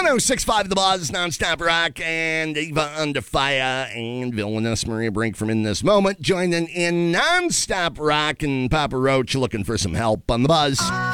106.5 The Buzz, Nonstop Rock, and Eva Under Fire, and Villainous Maria Brink from In This Moment, joining in Nonstop Rock, and Papa Roach looking for some help on The Buzz.